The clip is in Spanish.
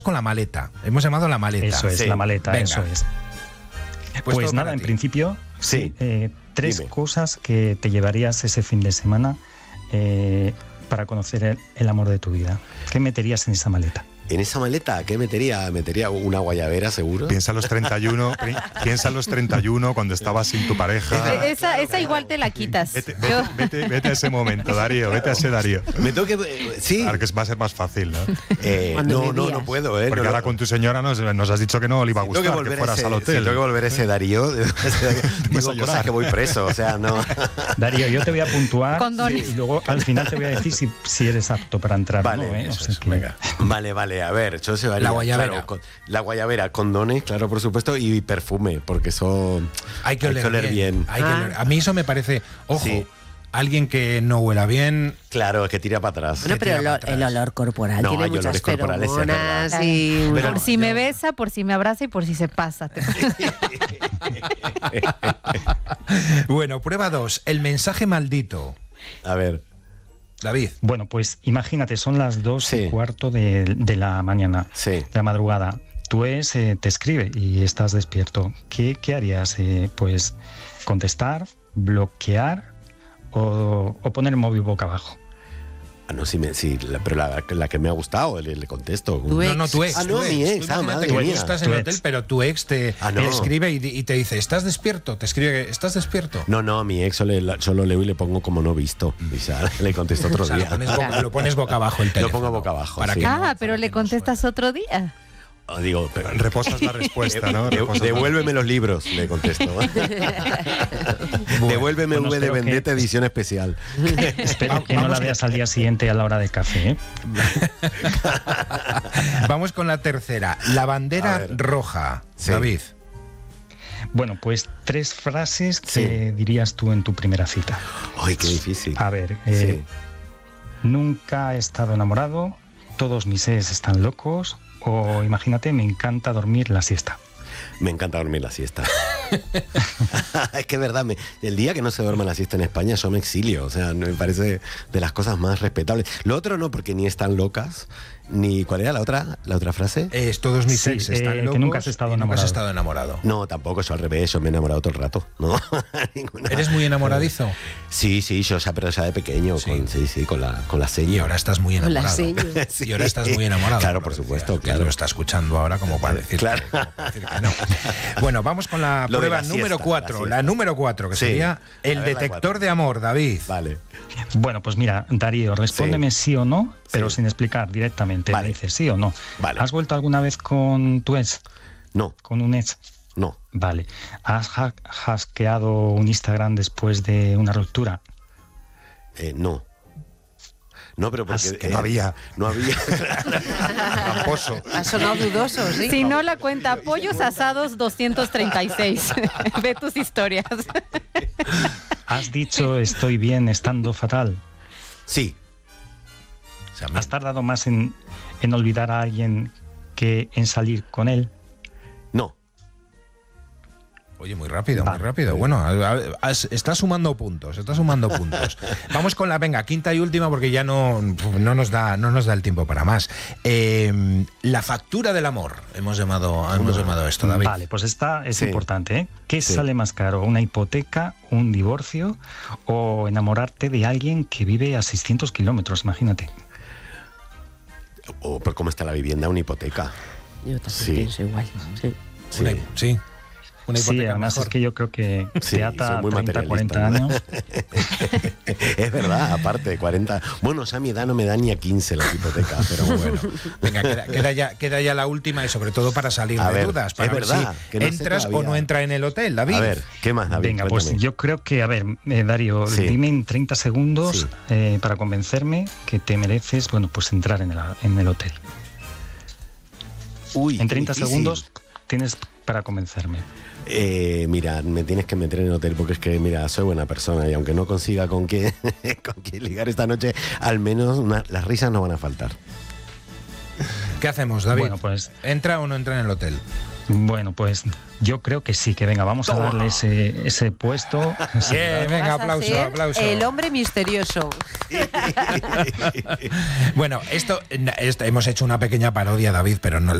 con la maleta. Hemos llamado la maleta. Eso es, la maleta, Venga. eso es. Pues nada, en principio, Sí. tres Dime. cosas que te llevarías ese fin de semana para conocer el amor de tu vida. ¿Qué meterías en esa maleta? ¿En esa maleta qué metería? ¿Metería una guayabera, seguro? Piensa en los 31, cuando estabas sin tu pareja. Esa igual te la quitas. Vete a ese momento, Darío, vete a ese Darío. Me tengo que... Sí. Claro que va a ser más fácil, ¿no? No puedo, Porque no, ahora con tu señora nos has dicho que no le iba a tengo que gustar que volver fueras ese, al hotel. sí, tengo que volver ese Darío. vas a Digo llorar. cosas que voy preso, o sea, no. Darío, yo te voy a puntuar Condones. y luego al final te voy a decir si eres apto para entrar. Vale, ¿no? eso O sea es, que- venga. Vale, a ver, yo se va La guayabera. Claro, la guayabera, condones, claro, por supuesto, y perfume, porque eso Hay que oler bien. Hay que Ah. oler. A mí eso me parece, ojo, Sí. alguien que no huela bien. Claro, es que tira para atrás. Bueno, pero tira para el atrás. olor corporal No, tiene hay muchas olores corporales, es feromonas verdad. y... Pero por si me besa, por si me abraza y por si se pasa. Bueno, prueba 2, el mensaje maldito. A ver, David. Bueno, pues imagínate, son las 2:15 de la mañana, sí. de la madrugada. Tu ex te escribe y estás despierto. ¿Qué harías? Pues contestar, bloquear o poner el móvil boca abajo. No, pero la que me ha gustado, le contesto. Tu ex. No, tu ex. Ah, no, tu mi ex. Tú Ah, imagínate madre que mía. tú estás Tu en el ex. hotel, pero tu ex te no. escribe y te dice, ¿estás despierto? Te escribe, ¿estás despierto? No, a mi ex solo leo y le pongo como no visto. Y le contesto otro O sea, día. lo pones boca abajo el Lo teléfono. pongo boca abajo, Para sí. que no- Ah, pero para le que no contestas otro día. Digo, pero, Reposas la respuesta, ¿no? Reposas la devuélveme los libros, le contesto. Devuélveme Bueno, V de espero que- Vendetta edición especial. Espero que no la veas al día siguiente a la hora del café, ¿eh? Vamos con la tercera, la A bandera ver. roja. Sí. David. Bueno, pues 3 frases que Sí. dirías tú en tu primera cita. Ay, qué difícil. A ver, Sí. nunca he estado enamorado, todos mis ex están locos, o imagínate, me encanta dormir la siesta. Me encanta dormir la siesta. Es que es verdad, el día que no se duerma la siesta en España yo me exilio, o sea, me parece de las cosas más respetables. Lo otro no, porque ni están locas, ni... ¿Cuál era la otra frase? Todos mis Sí, ex están que locos nunca has estado y nunca has enamorado. estado enamorado. No, tampoco, yo al revés, yo me he enamorado todo el rato, ¿no? Ninguna. ¿Eres muy enamoradizo? Sí, yo, pero ya de pequeño, Sí. con la seña. Y ahora estás muy Con enamorado. las señas. Sí. Y ahora estás muy enamorado. Claro, lo por decías, supuesto, que claro. lo está escuchando ahora como para decir, Claro. como para decir que no. Bueno, vamos con la Lo de prueba la número siesta, 4. la La siesta. número 4, que Sí. sería A el ver, la detector 4. de amor, David. Vale. Bueno, pues mira, Darío, respóndeme sí o no, pero Sí. sin explicar directamente. Vale. Me dices sí o no. Vale. ¿Has vuelto alguna vez con tu ex? No, ¿Con un ex? no. Vale. ¿Has hackeado un Instagram después de una ruptura? No. No, pero porque... que no había. No había. Tramposo. Ha sonado dudoso, sí. Si no la cuenta, pollos asados 236. Ve tus historias. ¿Has dicho estoy bien estando fatal? Sí. O sea, ¿Has tardado más en olvidar a alguien que en salir con él? No. Oye, muy rápido, muy Vale. rápido. Bueno, está sumando puntos, Vamos con la, venga, quinta y última porque ya no nos da el tiempo para más. La factura del amor, hemos llamado esto, David. Vale, pues esta es Sí. importante, ¿eh? ¿Qué Sí. sale más caro? ¿Una hipoteca, un divorcio o enamorarte de alguien que vive a 600 kilómetros? Imagínate. Pero ¿cómo está la vivienda? Una hipoteca. Yo también Sí. pienso igual. Sí. Sí. Una Sí, hipoteca además mejor. es que yo creo que Sí, te ata soy muy 30, 40 materialista, años. Es verdad, aparte de 40. Bueno, o sea, a mi edad no me da ni a 15 las hipotecas, pero bueno. Venga, queda ya la última y sobre todo para salir A de ver, dudas. Para es ver verdad, si que no sé entras o todavía. no entra en el hotel, David. A ver, ¿qué más, David? Venga, pues Cuéntame. yo creo que, a ver, Darío, Sí. dime en 30 segundos Sí. para convencerme que te mereces, bueno, pues entrar en el hotel. Uy, En qué 30 difícil. segundos tienes para convencerme. Mira, me tienes que meter en el hotel porque es que, mira, soy buena persona y aunque no consiga con quién ligar esta noche, al menos las risas no van a faltar. ¿Qué hacemos, David? Bueno, pues ¿Entra o no entra en el hotel? Bueno, pues yo creo que sí, que venga, vamos a darle ese puesto. Bien, venga, Vas a aplauso, ser aplauso. El hombre misterioso. Bueno, esto hemos hecho una pequeña parodia, David, pero no,